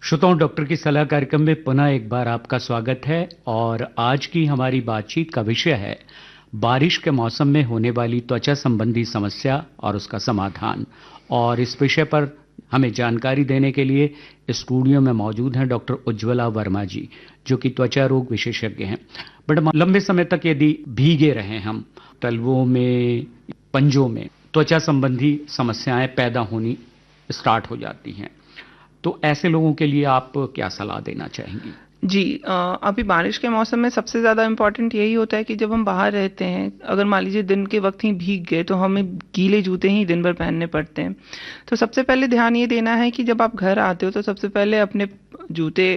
श्रोताओं, डॉक्टर की सलाह कार्यक्रम में पुनः एक बार आपका स्वागत है। और आज की हमारी बातचीत का विषय है बारिश के मौसम में होने वाली त्वचा संबंधी समस्या और उसका समाधान। और इस विषय पर हमें जानकारी देने के लिए स्टूडियो में मौजूद हैं डॉक्टर उज्ज्वला वर्मा जी, जो कि त्वचा रोग विशेषज्ञ हैं। बट लंबे समय तक यदि भीगे रहें हम, तलवों में, पंजों में त्वचा संबंधी समस्याएं पैदा होनी स्टार्ट हो जाती हैं, तो ऐसे लोगों के लिए आप क्या सलाह देना चाहेंगी? जी, अभी बारिश के मौसम में सबसे ज़्यादा इम्पोर्टेंट यही होता है कि जब हम बाहर रहते हैं, अगर मान लीजिए दिन के वक्त ही भीग गए तो हमें गीले जूते ही दिन भर पहनने पड़ते हैं। तो सबसे पहले ध्यान ये देना है कि जब आप घर आते हो तो सबसे पहले अपने जूते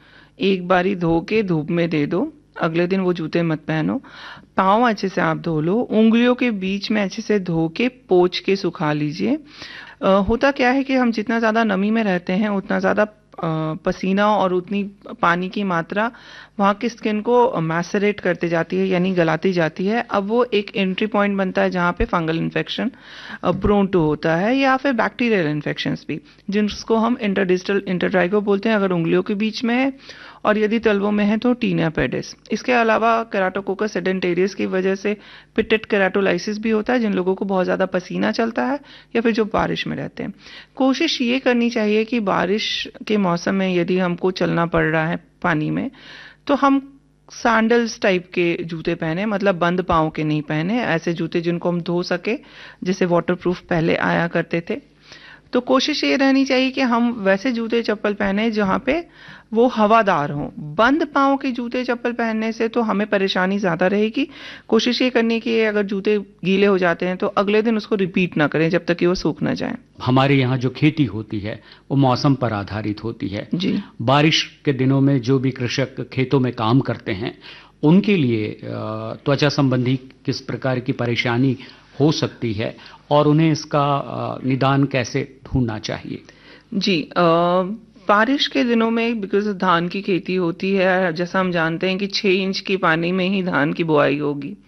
एक बारी धो के धूप में दे दो। अगले दिन वो जूते मत पहनो। पाँव अच्छे से आप धो लो, उंगलियों के बीच में अच्छे से धो के पोंछ के सुखा लीजिए। होता क्या है कि हम जितना ज़्यादा नमी में रहते हैं उतना ज़्यादा पसीना और उतनी पानी की मात्रा वहाँ की स्किन को मैसरेट करते जाती है, यानी गलाती जाती है। अब वो एक एंट्री पॉइंट बनता है जहाँ पे फंगल इन्फेक्शन प्रोन टू होता है, या फिर बैक्टीरियल इन्फेक्शंस भी, जिसको हम इंटरडिस्टल इंटरट्राइको बोलते हैं अगर उंगलियों के बीच में है, और यदि तलवों में है तो टीनिया पेडिस। इसके अलावा केराटोकोकस सेडेंटेरियस की वजह से पिटेट केराटोलाइसिस भी होता है, जिन लोगों को बहुत ज़्यादा पसीना चलता है या फिर जो बारिश में रहते हैं। कोशिश ये करनी चाहिए कि बारिश के मौसम में यदि हमको चलना पड़ रहा है पानी में, तो हम सैंडल्स टाइप के जूते पहने, मतलब बंद पाँव के नहीं पहने, ऐसे जूते जिनको हम धो सके, जैसे वाटरप्रूफ पहले आया करते थे। तो कोशिश ये रहनी चाहिए कि हम वैसे जूते चप्पल पहने जहाँ पे वो हवादार हो। बंद पाँव के जूते चप्पल पहनने से तो हमें परेशानी ज़्यादा रहेगी। कोशिश ये करनी कि अगर जूते गीले हो जाते हैं तो अगले दिन उसको रिपीट ना करें जब तक कि वो सूख ना जाए। हमारे यहाँ जो खेती होती है वो मौसम पर आधारित होती है जी। बारिश के दिनों में जो भी कृषक खेतों में काम करते हैं, उनके लिए त्वचा संबंधी किस प्रकार की परेशानी हो सकती है और उन्हें इसका निदान कैसे ढूंढना चाहिए? जी, बारिश के दिनों में बिकॉज धान की खेती होती है, जैसा हम जानते हैं कि 6 इंच के पानी में ही धान की बुआई होगी।